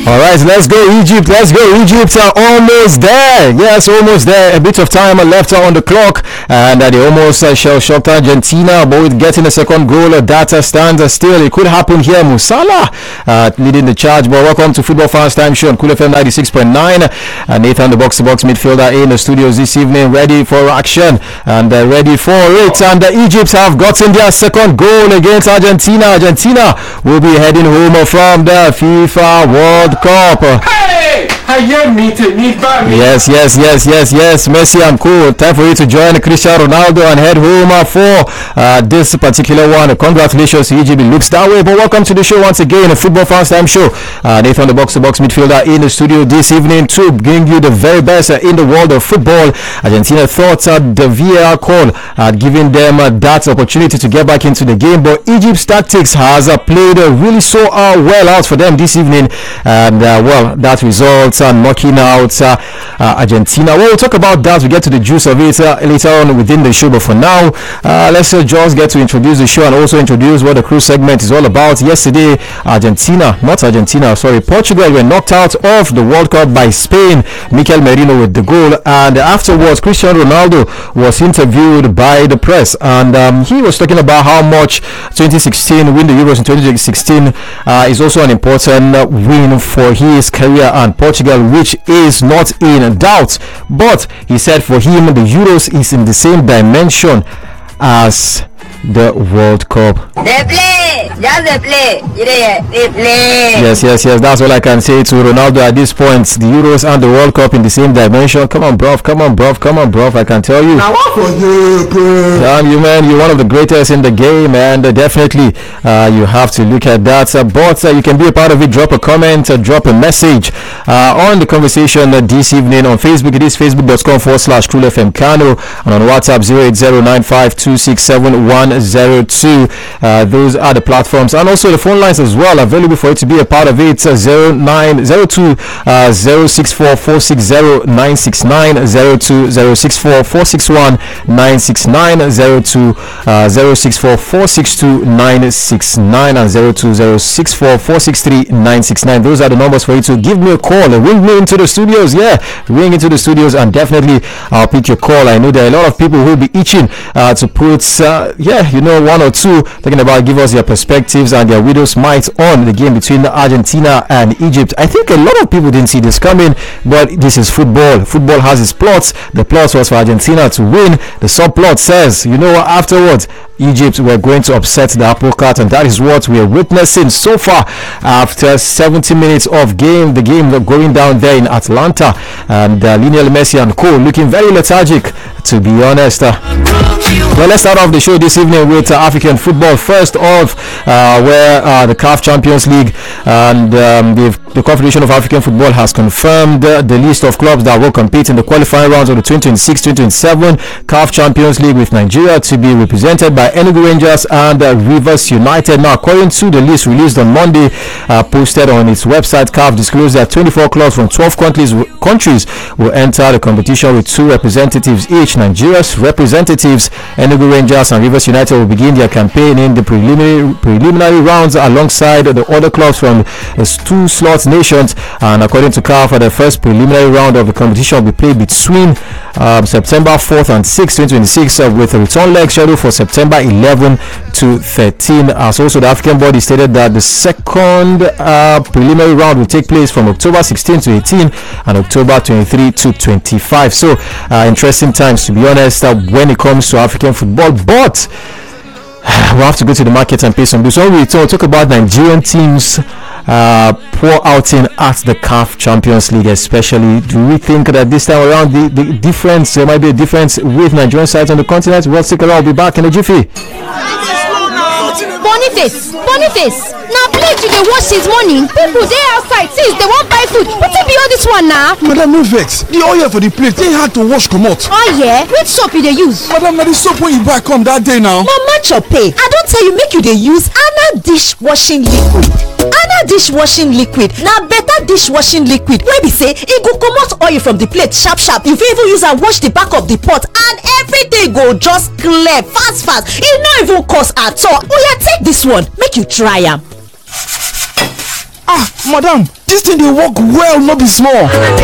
All right, let's go Egypt. Let's go Egypt. Almost there. Yes, almost there. A bit of time left on the clock, and they almost shell-shocked Argentina, but with getting a second goal, data stands still. It could happen here. Musala leading the charge. But welcome to Football Fans Time Show on Cool FM 96.9. Nathan, the box-to-box midfielder, in the studios this evening, ready for action and ready for it. And Egypt have gotten their second goal against Argentina. Argentina will be heading home from the FIFA World Cup. Hey! Yes. Messi and co. Time for you to join Cristiano Ronaldo and head home for this particular one. Congratulations to Egypt. It looks that way. But welcome to the show once again, a Football Fans Time Show. Nathan, the box-to-box midfielder, in the studio this evening to bring you the very best in the world of football. Argentina thought the VAR call had given them that opportunity to get back into the game, but Egypt's tactics has played really so well out for them this evening, and that results knocking out Argentina. We'll talk about that. We get to the juice of it later on within the show, but for now, let's just get to introduce the show and also introduce what the crew segment is all about. Yesterday, Portugal were knocked out of the World Cup by Spain. Mikel Merino with the goal, and afterwards Cristiano Ronaldo was interviewed by the press, and he was talking about how much 2016 win the Euros in 2016 is also an important win for his career and Portugal, which is not in doubt. But he said for him the Euros is in the same dimension as the World Cup. They play. Yes. That's all I can say to Ronaldo at this point. The Euros and the World Cup in the same dimension. Come on, bruv. I can tell you. Damn you, man. You're one of the greatest in the game, and definitely you have to look at that. But you can be a part of it. Drop a comment, drop a message on the conversation this evening on Facebook. It is facebook.com/CoolFM Kano, and on WhatsApp 08095267102. Those are the platforms, and also the phone lines as well available for you to be a part of it. 0902 064 460 969, 02 064 461 969, 02 064 462 969, and 02 064 463 969. Those are the numbers for you to give me a call. Ring me into the studios. Ring into the studios, and definitely I'll pick your call. I know there are a lot of people who will be itching to put one or two talking about give us their perspectives and their widow's might on the game between Argentina and Egypt. I think a lot of people didn't see this coming, but this is football. Football has its plots. The plot was for Argentina to win. The subplot says, afterwards Egypt were going to upset the apple cart, and that is what we are witnessing so far after 70 minutes of game. The game going down there in Atlanta, and Lionel Messi and co looking very lethargic, to be honest. Well, let's start off the show this evening with African football. First off, where the CAF Champions League and the Confederation of African Football has confirmed the list of clubs that will compete in the qualifying rounds of the 2026-2027 CAF Champions League, with Nigeria to be represented by Enugu Rangers and Rivers United. Now, according to the list released on Monday, posted on its website, CAF disclosed that 24 clubs from 12 countries will enter the competition with 2 representatives each. Nigeria's representatives, Enugu Rangers and Rivers United, will begin their campaign in the preliminary rounds alongside the other clubs from the 2 slot nations. And according to CAF, the first preliminary round of the competition will be played between September 4th and 6th, 2026, with a return leg scheduled for September 11 to 13. As also, the African body stated that the second preliminary round will take place from October 16 to 18 and October 23 to 25. So interesting times, to be honest, when it comes to African football. But we'll have to go to the market and pay some bills. When we return, we'll talk about Nigerian teams poor outing at the CAF Champions League, especially. Do we think that this time around the difference, there might be a difference with Nigerian sides on the continent? We'll take a look. I'll be back in a jiffy. Boniface, now pledge you dey wash this morning. People dey outside since they won't buy food. Wetin be all this one now? Madam, no vex. The oil for the plate dey hard to wash comot. Oh yeah? Which soap you dey use? Madam, na the soap wey you buy come that day now. Mama Chope, I don tell you make you dey use Ana dishwashing liquid. Ana dishwashing liquid na better dishwashing liquid wey be say e go comot oil from the plate sharp. You fit even use am wash the back of the pot and everything go just clear fast. E no even cost at all. Oya, take this one make you try am. Ah, madam, this thing dey work well, no be small.